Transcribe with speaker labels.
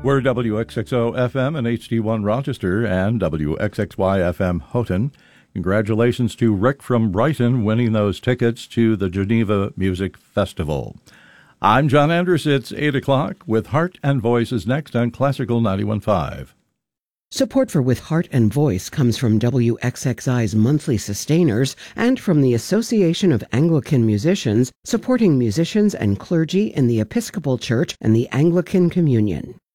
Speaker 1: We're WXXO FM and HD1 Rochester and WXXY FM Houghton. Congratulations to Rick from Brighton winning those tickets to the Geneva Music Festival. I'm John Andrus. It's 8 o'clock with Heart and Voice is next on Classical 91.5.
Speaker 2: Support for With Heart and Voice comes from WXXI's monthly sustainers and from the Association of Anglican Musicians, supporting musicians and clergy in the Episcopal Church and the Anglican Communion.